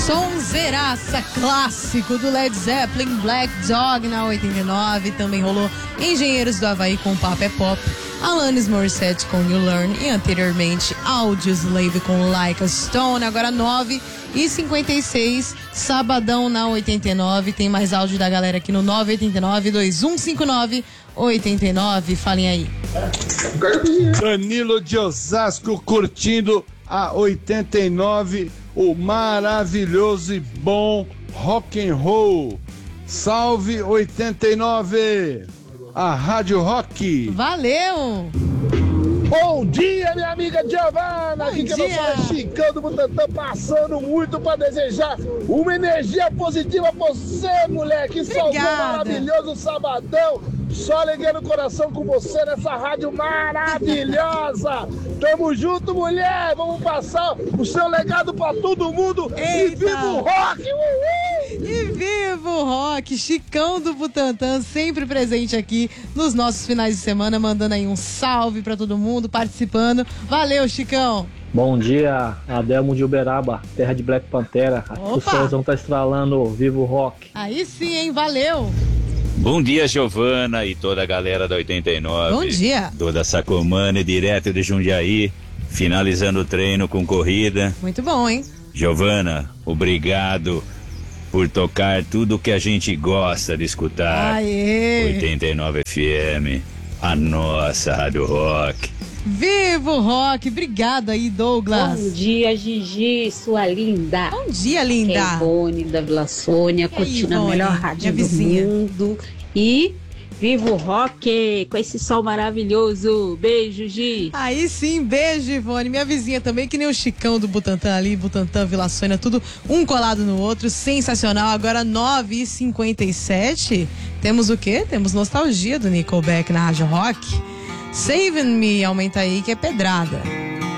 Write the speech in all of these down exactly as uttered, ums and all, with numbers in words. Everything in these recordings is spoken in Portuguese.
Sonzeiraça, clássico do Led Zeppelin, Black Dog na oitenta e nove. Também rolou Engenheiros do Havaí com Papo é Pop, Alanis Morissette com You Learn e anteriormente Audioslave com Like a Stone. Agora nove e cinquenta e seis, sabadão na oitenta e nove. Tem mais áudio da galera aqui no nove oito nove, dois um cinco nove, oito nove. Falem aí. Danilo de Osasco curtindo a oitenta e nove, o maravilhoso e bom rock and roll. Salve oitenta e nove, a Rádio Rock. Valeu! Bom dia, minha amiga Giovana. Aqui dia. que eu sou é Chicão do Butantã, passando muito para desejar uma energia positiva pra você, mulher. Que solzão maravilhoso, sabadão. Só alegria no coração com você nessa rádio maravilhosa. Tamo junto, mulher. Vamos passar o seu legado pra todo mundo. Eita. E viva o rock! Uhul. E viva o rock! Chicão do Butantã, sempre presente aqui nos nossos finais de semana, mandando aí um salve pra todo mundo, participando. Valeu, Chicão! Bom dia, Adelmo de Uberaba, terra de Black Pantera. Opa. O solzão tá estralando, viva o rock. Aí sim, hein? Valeu! Bom dia, Giovana e toda a galera da oitenta e nove. Bom dia. Toda Sacomane, direto de Jundiaí, finalizando o treino com corrida. Muito bom, hein? Giovana, obrigado por tocar tudo que a gente gosta de escutar. Aê! oitenta e nove F M, a nossa Rádio Rock. Viva o rock! Obrigado aí, Douglas. Bom dia, Gigi, sua linda. Bom dia, linda. É Ivone da Vila Sônia, curtindo a melhor rádio do mundo. E viva o rock com esse sol maravilhoso. Beijo, Gi. Aí sim, beijo, Ivone. Minha vizinha também, que nem o Chicão do Butantã ali, Butantã, Vila Sônia, tudo um colado no outro, sensacional. Agora nove e cinquenta e sete, temos o quê? Temos nostalgia do Nickelback na Rádio Rock. Saving Me, aumenta aí que é pedrada.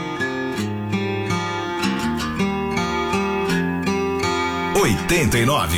oitenta e nove.